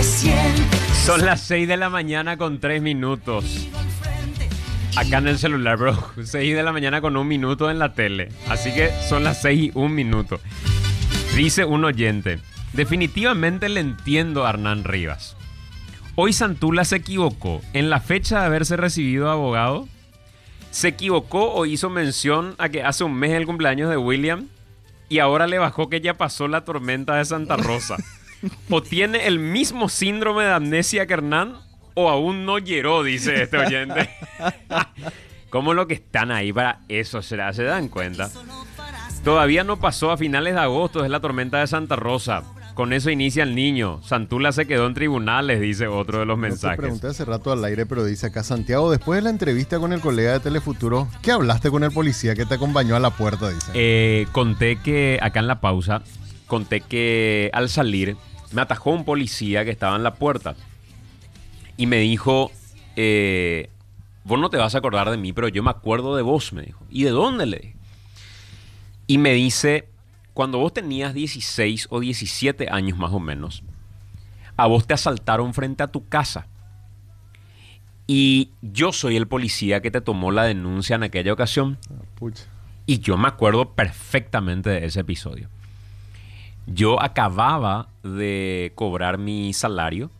Son las 6 de la mañana con 3 minutos. Acá en el celular, bro. 6 de la mañana con 1 minuto en la tele. Así que son las 6 y 1 minuto. Dice un oyente: definitivamente le entiendo a Hernán Rivas. Hoy Santula se equivocó en la fecha de haberse recibido abogado. Se equivocó o hizo mención a que hace un mes es el cumpleaños de William y ahora le bajó que ya pasó la tormenta de Santa Rosa. O tiene el mismo síndrome de amnesia que Hernán o aún no llegó, dice este oyente. ¿Cómo lo que están ahí para eso será? ¿Se dan cuenta? Todavía no pasó, a finales de agosto es la tormenta de Santa Rosa. Con eso inicia el niño. Santula se quedó en tribunales, dice otro de los mensajes. Te pregunté hace rato al aire, pero dice acá: Santiago, después de la entrevista con el colega de Telefuturo, ¿qué hablaste con el policía que te acompañó a la puerta? Dice. Conté que, acá en la pausa, conté que al salir me atajó un policía que estaba en la puerta y me dijo: vos no te vas a acordar de mí, pero yo me acuerdo de vos, me dijo. ¿Y de dónde? Le dije. Y me dice: cuando vos tenías 16 o 17 años más o menos, a vos te asaltaron frente a tu casa. Y yo soy el policía que te tomó la denuncia en aquella ocasión. Pucha. Y yo me acuerdo perfectamente de ese episodio. Yo acababa de cobrar mi salario,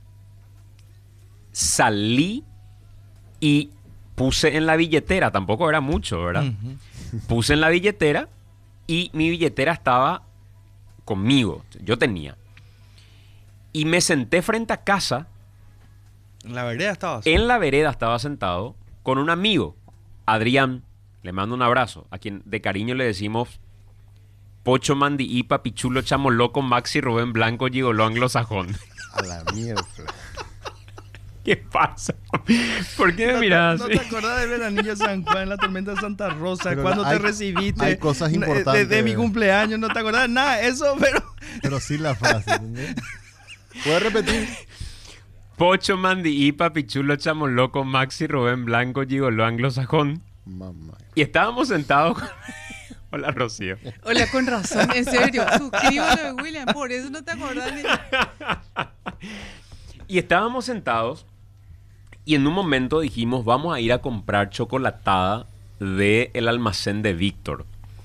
salí y puse en la billetera, tampoco era mucho, ¿verdad? Uh-huh. Puse en la billetera y mi billetera estaba conmigo, yo tenía. Y me senté frente a casa. ¿En la vereda estabas? En la vereda estaba sentado con un amigo, Adrián, le mando un abrazo, a quien de cariño le decimos Pocho, Mandi, Ipa, Pichulo, Chamo Loco, Maxi, Rubén Blanco, Gigoló, Anglosajón. A la mierda. ¿Qué pasa? ¿Por qué me miras? ¿No te acordás de ver a Niño San Juan en la tormenta de Santa Rosa? Pero cuando te recibiste. Hay cosas importantes. De mi cumpleaños, no te acordás de nada de eso, pero... Pero sí la frase, ¿entendés? ¿Puedes repetir? Pocho, Mandi, Ipa, Pichulo, Chamo Loco, Maxi, Rubén Blanco, Gigoló, Anglosajón. Mamá. Y estábamos sentados con... Hola, Rocío. Hola, con razón, en serio. Suscríbalo de William, por eso no te acordás ni... Y estábamos sentados y en un momento dijimos: vamos a ir a comprar chocolatada del almacén de Víctor.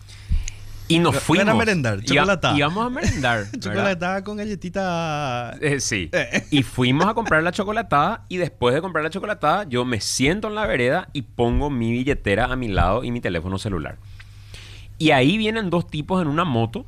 Y nos fuimos. Van a merendar, chocolatada. Y vamos a merendar. Chocolatada con galletita. Sí. Y fuimos a comprar la chocolatada y después de comprar la chocolatada yo me siento en la vereda y pongo mi billetera a mi lado y mi teléfono celular. Y ahí vienen dos tipos en una moto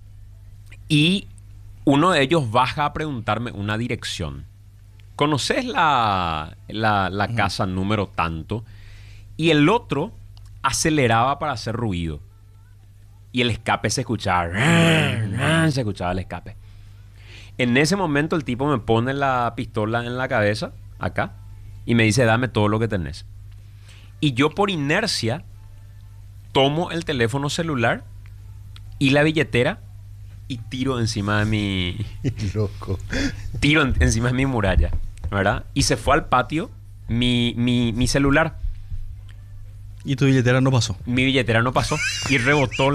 y uno de ellos baja a preguntarme una dirección. ¿Conoces la casa número tanto? Y el otro aceleraba para hacer ruido. Y el escape se escuchaba. Se escuchaba el escape. En ese momento el tipo me pone la pistola en la cabeza, acá, y me dice: dame todo lo que tenés. Y yo por inercia tomo el teléfono celular y la billetera y tiro encima de mi... Loco. Tiro encima de mi muralla, ¿verdad? Y se fue al patio mi celular. ¿Y tu billetera no pasó? Mi billetera no pasó y rebotó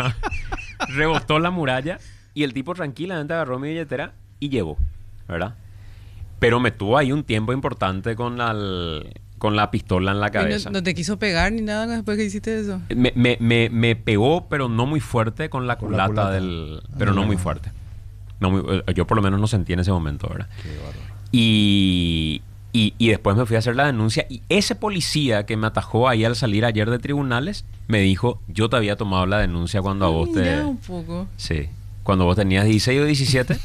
la muralla y el tipo tranquilamente agarró mi billetera y llevó, ¿verdad? Pero me tuvo ahí un tiempo importante con la pistola en la cabeza. ¿No te quiso pegar ni nada después que hiciste eso? Me pegó, pero no muy fuerte con la culata del... Pero no muy fuerte. Yo por lo menos no sentí en ese momento, ¿verdad? Qué bárbaro. Y después me fui a hacer la denuncia y ese policía que me atajó ahí al salir ayer de tribunales me dijo: yo te había tomado la denuncia cuando a vos te... un poco. Sí. Cuando vos tenías 16 o 17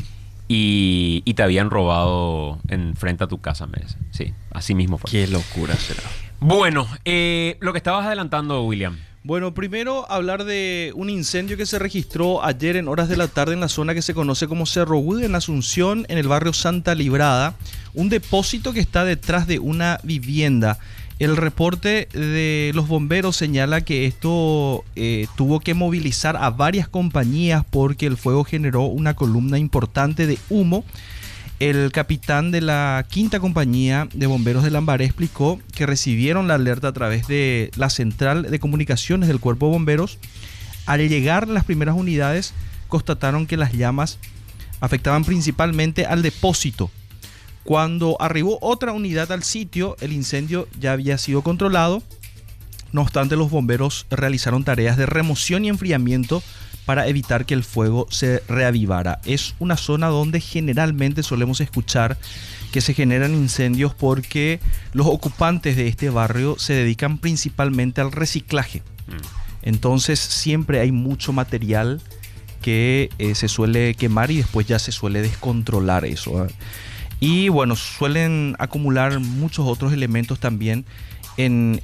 y te habían robado en frente a tu casa, me dice. Sí, así mismo fue. Qué locura será. Bueno, lo que estabas adelantando, William. Bueno, primero hablar de un incendio que se registró ayer en horas de la tarde en la zona que se conoce como Cerro Wood, en Asunción, en el barrio Santa Librada. Un depósito que está detrás de una vivienda. El reporte de los bomberos señala que esto tuvo que movilizar a varias compañías porque el fuego generó una columna importante de humo. El capitán de la quinta compañía de bomberos de Lambaré explicó que recibieron la alerta a través de la central de comunicaciones del cuerpo de bomberos. Al llegar las primeras unidades constataron que las llamas afectaban principalmente al depósito Cuando arribó otra unidad al sitio, el incendio ya había sido controlado. No obstante, los bomberos realizaron tareas de remoción y enfriamiento para evitar que el fuego se reavivara. Es una zona donde generalmente solemos escuchar que se generan incendios porque los ocupantes de este barrio se dedican principalmente al reciclaje. Entonces siempre hay mucho material que se suele quemar y después ya se suele descontrolar eso. Y bueno, suelen acumular muchos otros elementos también en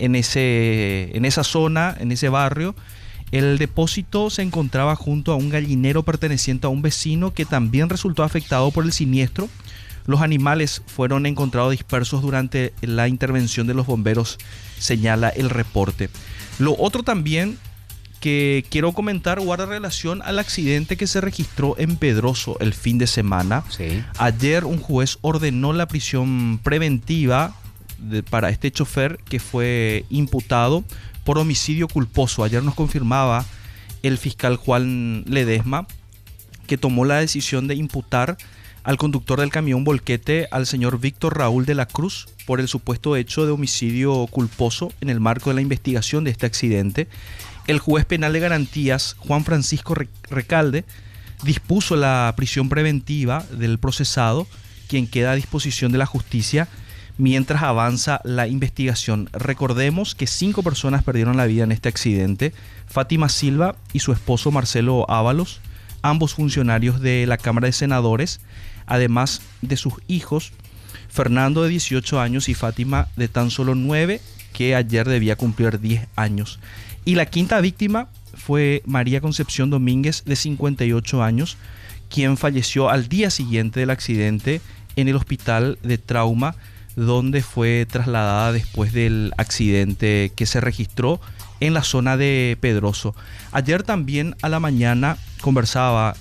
esa zona, en ese barrio. El depósito se encontraba junto a un gallinero perteneciente a un vecino que también resultó afectado por el siniestro. Los animales fueron encontrados dispersos durante la intervención de los bomberos, señala el reporte. Lo otro también que quiero comentar guarda relación al accidente que se registró en Pedroso el fin de semana. Sí. Ayer un juez ordenó la prisión preventiva para este chofer que fue imputado por homicidio culposo. Ayer nos confirmaba el fiscal Juan Ledesma que tomó la decisión de imputar al conductor del camión volquete, al señor Víctor Raúl de la Cruz, por el supuesto hecho de homicidio culposo en el marco de la investigación de este accidente. El juez penal de garantías, Juan Francisco Recalde, dispuso la prisión preventiva del procesado, quien queda a disposición de la justicia mientras avanza la investigación. Recordemos que 5 personas perdieron la vida en este accidente: Fátima Silva y su esposo Marcelo Ábalos, ambos funcionarios de la Cámara de Senadores, además de sus hijos, Fernando de 18 años y Fátima de tan solo 9, que ayer debía cumplir 10 años. Y la quinta víctima fue María Concepción Domínguez, de 58 años, quien falleció al día siguiente del accidente en el hospital de trauma, donde fue trasladada después del accidente que se registró en la zona de Pedroso. Ayer también a la mañana conversaba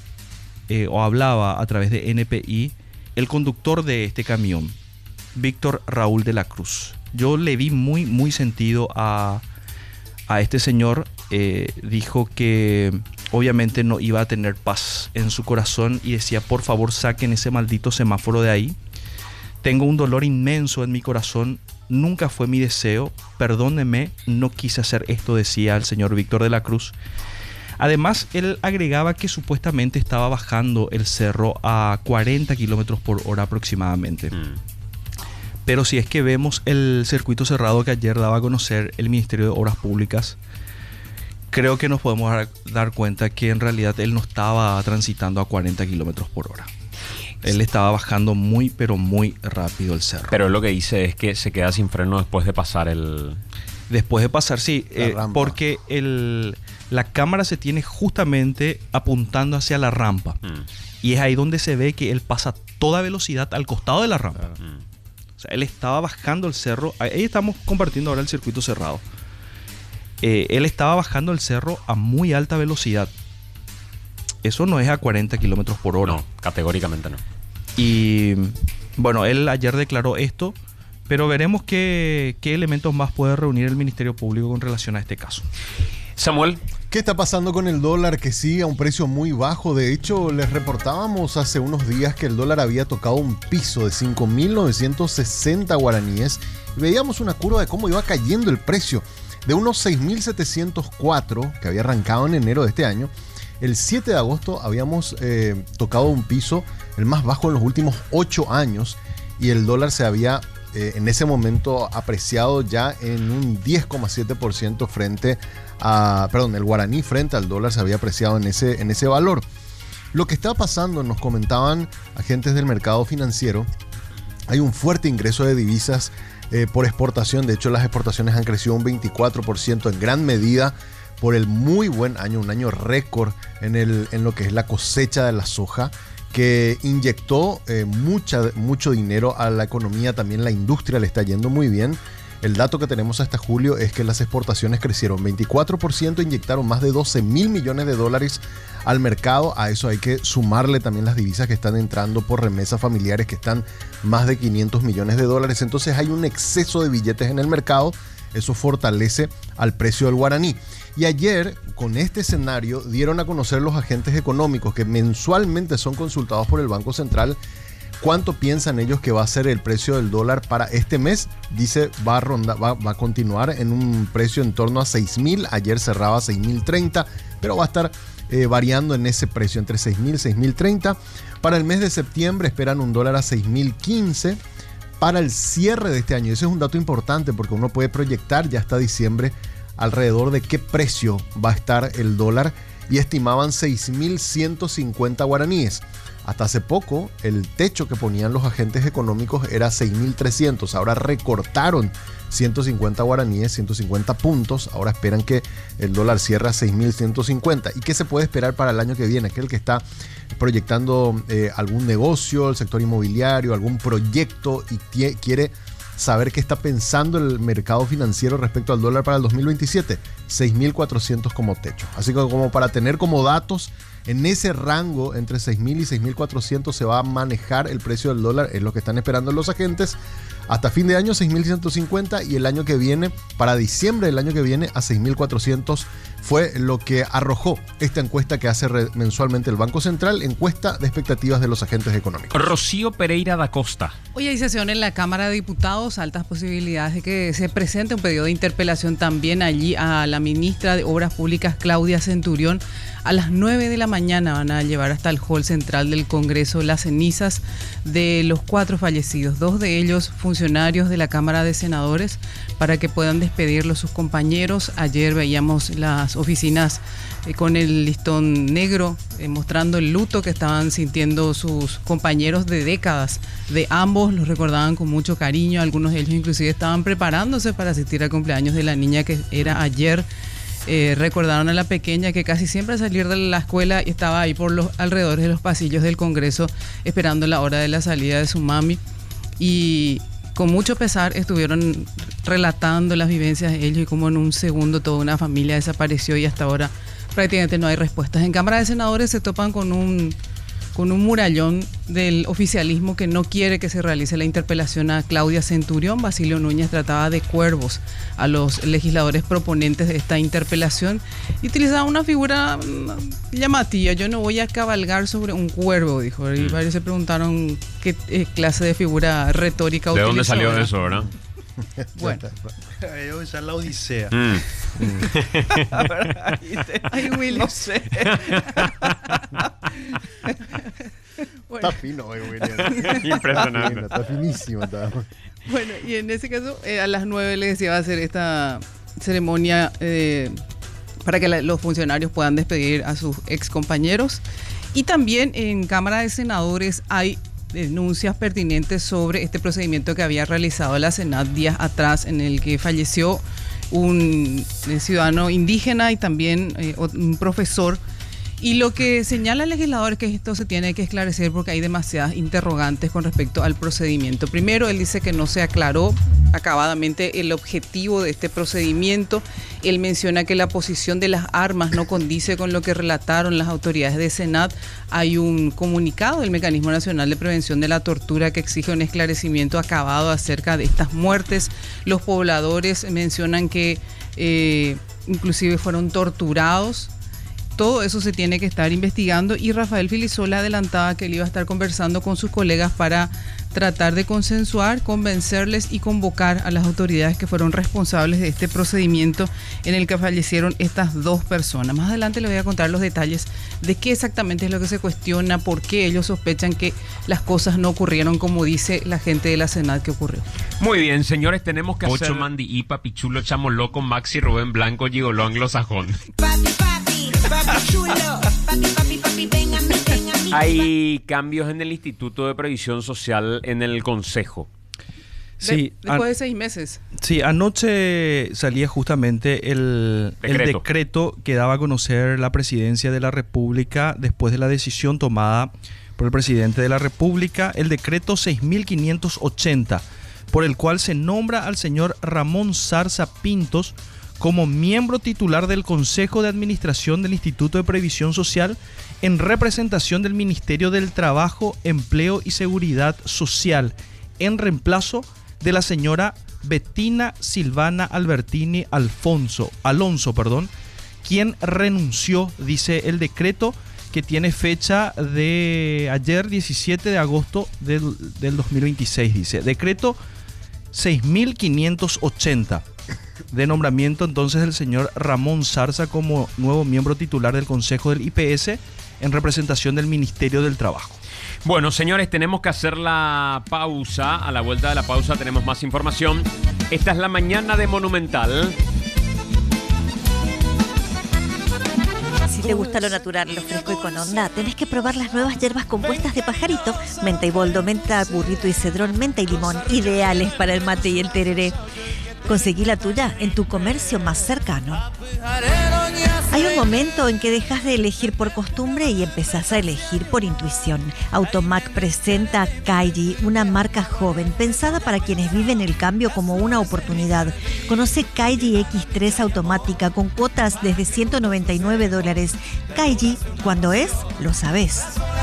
o hablaba a través de NPI el conductor de este camión, Víctor Raúl de la Cruz. Yo le vi muy sentido a este señor. Dijo que obviamente no iba a tener paz en su corazón y decía: por favor, saquen ese maldito semáforo de ahí. Tengo un dolor inmenso en mi corazón, nunca fue mi deseo, perdónenme, no quise hacer esto, decía el señor Víctor de la Cruz. Además, él agregaba que supuestamente estaba bajando el cerro a 40 kilómetros por hora aproximadamente. Pero si es que vemos el circuito cerrado que ayer daba a conocer el Ministerio de Obras Públicas, creo que nos podemos dar cuenta que en realidad él no estaba transitando a 40 kilómetros por hora. Él estaba bajando pero muy rápido el cerro. Pero lo que dice es que se queda sin freno después de pasar el... Después de pasar, sí, porque la cámara se tiene justamente apuntando hacia la rampa. Y es ahí donde se ve que él pasa toda velocidad al costado de la rampa. O sea, él estaba bajando el cerro. Ahí estamos compartiendo ahora el circuito cerrado. Él estaba bajando el cerro a muy alta velocidad. Eso no es a 40 kilómetros por hora. No, categóricamente no. Y bueno, él ayer declaró esto, pero veremos qué elementos más puede reunir el Ministerio Público con relación a este caso. Samuel, ¿qué está pasando con el dólar, que sigue a un precio muy bajo? De hecho, les reportábamos hace unos días que el dólar había tocado un piso de 5.960 guaraníes y veíamos una curva de cómo iba cayendo el precio de unos 6.704 que había arrancado en enero de este año. El 7 de agosto habíamos tocado un piso, el más bajo en los últimos 8 años, y el dólar se había en ese momento apreciado ya en un 10,7% frente a... Perdón, el guaraní frente al dólar se había apreciado en ese valor. Lo que está pasando, nos comentaban agentes del mercado financiero, hay un fuerte ingreso de divisas por exportación. De hecho, las exportaciones han crecido un 24% en gran medida por el muy buen año, un año récord en lo que es la cosecha de la soja, que inyectó mucho dinero a la economía. También la industria le está yendo muy bien. El dato que tenemos hasta julio es que las exportaciones crecieron 24%, inyectaron más de 12.000 millones de dólares al mercado. A eso hay que sumarle también las divisas que están entrando por remesas familiares, que están más de 500 millones de dólares. Entonces hay un exceso de billetes en el mercado. Eso fortalece al precio del guaraní. Y ayer, con este escenario, dieron a conocer los agentes económicos que mensualmente son consultados por el Banco Central ¿Cuánto piensan ellos que va a ser el precio del dólar para este mes? Dice, va a continuar en un precio en torno a 6.000. Ayer cerraba 6.030, pero va a estar variando en ese precio, entre 6.000 y 6.030. Para el mes de septiembre esperan un dólar a 6.015. Para el cierre de este año, ese es un dato importante porque uno puede proyectar ya hasta diciembre alrededor de qué precio va a estar el dólar, y estimaban 6.150 guaraníes. Hasta hace poco el techo que ponían los agentes económicos era 6.300, ahora recortaron 150 guaraníes, 150 puntos, ahora esperan que el dólar cierre a 6.150. ¿Y qué se puede esperar para el año que viene? Aquel que está proyectando algún negocio, el sector inmobiliario, algún proyecto y quiere saber qué está pensando el mercado financiero respecto al dólar para el 2027, 6.400 como techo. Así que como para tener como datos, en ese rango entre 6.000 y 6.400 se va a manejar el precio del dólar, es lo que están esperando los agentes. Hasta fin de año 6.150, y el año que viene, para diciembre del año que viene, a 6.400 fue lo que arrojó esta encuesta que hace mensualmente el Banco Central, encuesta de expectativas de los agentes económicos. Rocío Pereira da Costa. Hoy hay sesión en la Cámara de Diputados, altas posibilidades de que se presente un pedido de interpelación también allí a la ministra de Obras Públicas, Claudia Centurión. A las 9 de la mañana van a llevar hasta el hall central del Congreso las cenizas de los 4 fallecidos, 2 de ellos funcionarios de la Cámara de Senadores, para que puedan despedirlos sus compañeros. Ayer veíamos las oficinas con el listón negro, mostrando el luto que estaban sintiendo sus compañeros de décadas. De ambos los recordaban con mucho cariño, algunos de ellos inclusive estaban preparándose para asistir al cumpleaños de la niña que era ayer. Recordaron a la pequeña que casi siempre al salir de la escuela estaba ahí por los alrededores de los pasillos del Congreso esperando la hora de la salida de su mami, y con mucho pesar estuvieron relatando las vivencias de ellos y cómo en un segundo toda una familia desapareció, y hasta ahora prácticamente no hay respuestas. En Cámara de Senadores se topan con un murallón del oficialismo que no quiere que se realice la interpelación a Claudia Centurión. Basilio Núñez trataba de cuervos a los legisladores proponentes de esta interpelación y utilizaba una figura llamativa. Yo no voy a cabalgar sobre un cuervo, dijo. Y varios se preguntaron qué clase de figura retórica utilizó. ¿De dónde salió eso, verdad? Bueno. Esa es la Odisea. Ay, Willy. No sé. Bueno. Está fino hoy, William. Impresionante. Está finísimo. Bueno, y en ese caso, a las 9 les decía, va a hacer esta ceremonia para que los funcionarios puedan despedir a sus ex compañeros. Y también en Cámara de Senadores hay denuncias pertinentes sobre este procedimiento que había realizado la Senat días atrás, en el que falleció un ciudadano indígena y también un profesor. Y lo que señala el legislador es que esto se tiene que esclarecer porque hay demasiadas interrogantes con respecto al procedimiento. Primero, él dice que no se aclaró acabadamente el objetivo de este procedimiento. Él menciona que la posición de las armas no condice con lo que relataron las autoridades de Senat. Hay un comunicado del Mecanismo Nacional de Prevención de la Tortura que exige un esclarecimiento acabado acerca de estas muertes. Los pobladores mencionan que inclusive fueron torturados. Todo eso se tiene que estar investigando, y Rafael Filisola adelantaba que él iba a estar conversando con sus colegas para tratar de consensuar, convencerles y convocar a las autoridades que fueron responsables de este procedimiento en el que fallecieron estas 2 personas. Más adelante les voy a contar los detalles de qué exactamente es lo que se cuestiona, por qué ellos sospechan que las cosas no ocurrieron como dice la gente de la Senat que ocurrió. Muy bien, señores, tenemos que hacer... Ocho Mandi y Papi Chulo, Chamo Loco, Maxi, Rubén Blanco, Gigoló, Anglosajón. Papi chulo, papi, ven a mí, ven a mí. Hay cambios en el Instituto de Previsión Social en el Consejo. Sí, después de 6 meses. Sí, anoche salía justamente el decreto que daba a conocer la Presidencia de la República después de la decisión tomada por el Presidente de la República, el decreto 6.580, por el cual se nombra al señor Ramón Zarza Pintos como miembro titular del Consejo de Administración del Instituto de Previsión Social en representación del Ministerio del Trabajo, Empleo y Seguridad Social, en reemplazo de la señora Bettina Silvana Albertini Alonso, quien renunció, dice el decreto, que tiene fecha de ayer, 17 de agosto del 2026, dice. Decreto 6.580 de nombramiento entonces del señor Ramón Zarza como nuevo miembro titular del Consejo del IPS en representación del Ministerio del Trabajo. Bueno, señores, tenemos que hacer la pausa. A la vuelta de la pausa tenemos más información. Esta es la mañana de Monumental. Si te gusta lo natural, lo fresco y con onda, tenés que probar las nuevas hierbas compuestas de Pajarito. Menta y boldo, menta, burrito y cedrón, menta y limón. Ideales para el mate y el tereré. Conseguí la tuya en tu comercio más cercano. Hay un momento en que dejas de elegir por costumbre y empezás a elegir por intuición. Automac presenta Kaiji, una marca joven pensada para quienes viven el cambio como una oportunidad. Conoce Kaiji X3 automática con cuotas desde $199. Kaiji, cuando es, lo sabés.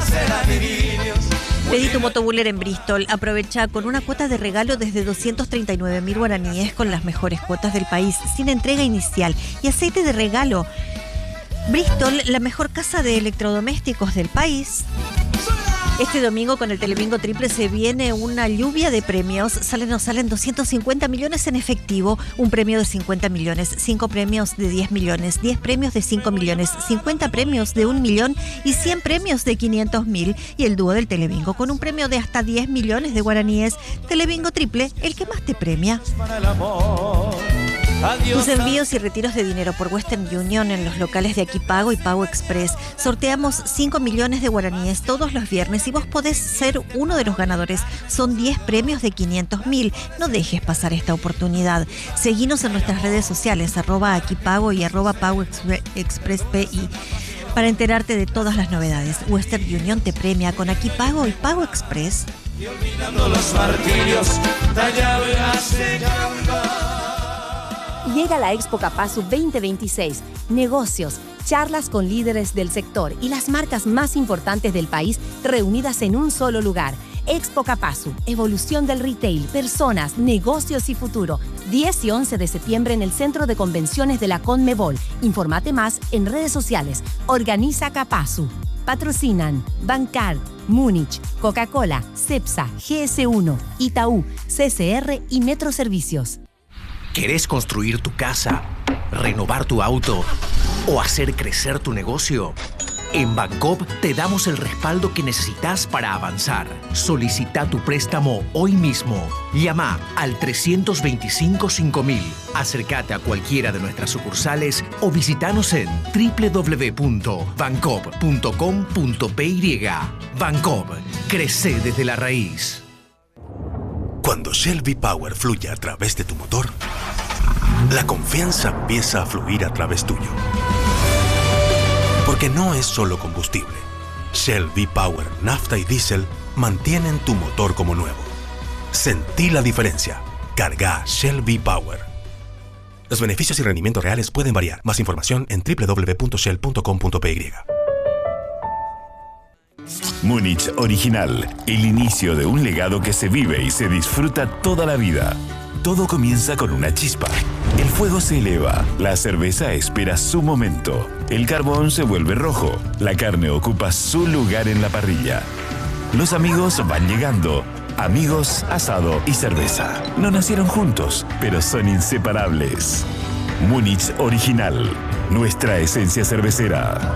Pedí tu motobuller en Bristol. Aprovecha con una cuota de regalo desde 239.000 guaraníes con las mejores cuotas del país, sin entrega inicial y aceite de regalo. Bristol, la mejor casa de electrodomésticos del país. Este domingo con el Telebingo Triple se viene una lluvia de premios. Salen 250 millones en efectivo, un premio de 50 millones, 5 premios de 10 millones, 10 premios de 5 millones, 50 premios de 1 millón y 100 premios de 500.000. Y el dúo del Telebingo con un premio de hasta 10 millones de guaraníes. Telebingo Triple, el que más te premia. Tus envíos y retiros de dinero por Western Union en los locales de Aquipago y Pago Express. Sorteamos 5 millones de guaraníes todos los viernes y vos podés ser uno de los ganadores. Son 10 premios de 500.000. No dejes pasar esta oportunidad. Seguinos en nuestras redes sociales, @Aquipago y @PagoExpressPI. Para enterarte de todas las novedades. Western Union te premia con Aquipago y Pago Express. Y olvidando los martirios, la llave hace cambiar. Llega la Expo Capasu 2026. Negocios, charlas con líderes del sector y las marcas más importantes del país reunidas en un solo lugar. Expo Capasu, evolución del retail, personas, negocios y futuro. 10 y 11 de septiembre en el Centro de Convenciones de la Conmebol. Informate más en redes sociales. Organiza Capasu. Patrocinan Bancar, Múnich, Coca-Cola, Cepsa, GS1, Itaú, CCR y Metro Servicios. ¿Querés construir tu casa, renovar tu auto o hacer crecer tu negocio? En Bancoop te damos el respaldo que necesitas para avanzar. Solicita tu préstamo hoy mismo. Llama al 325-5000. Acércate a cualquiera de nuestras sucursales o visitanos en www.bancoop.com.py. Bancoop, crece desde la raíz. Cuando Shell V-Power fluye a través de tu motor, la confianza empieza a fluir a través tuyo. Porque no es solo combustible. Shell V-Power, nafta y diésel mantienen tu motor como nuevo. Sentí la diferencia. Carga Shell V-Power. Los beneficios y rendimientos reales pueden variar. Más información en www.shell.com.py. Múnich Original, el inicio de un legado que se vive y se disfruta toda la vida. Todo comienza con una chispa. El fuego se eleva, la cerveza espera su momento, el carbón se vuelve rojo, la carne ocupa su lugar en la parrilla. Los amigos van llegando. Amigos, asado y cerveza. No nacieron juntos, pero son inseparables. Múnich Original, nuestra esencia cervecera.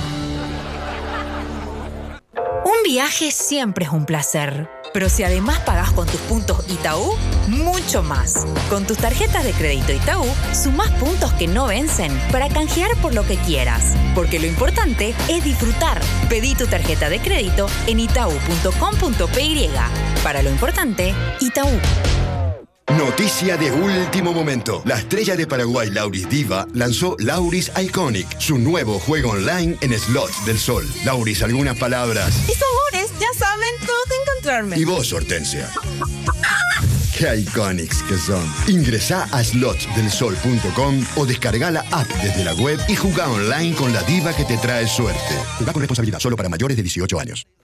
Un viaje siempre es un placer, pero si además pagás con tus puntos Itaú, mucho más. Con tus tarjetas de crédito Itaú, sumás puntos que no vencen para canjear por lo que quieras. Porque lo importante es disfrutar. Pedí tu tarjeta de crédito en itau.com.py. Para lo importante, Itaú. Noticia de último momento. La estrella de Paraguay Lauris Diva lanzó Lauris Iconic, su nuevo juego online en slots del sol. Lauris, algunas palabras. Mis amores, ya saben dónde encontrarme. Y vos, Hortensia. ¡Qué iconics que son! Ingresá a slotsdelsol.com o descarga la app desde la web y jugá online con la diva que te trae suerte. Jugá con responsabilidad solo para mayores de 18 años.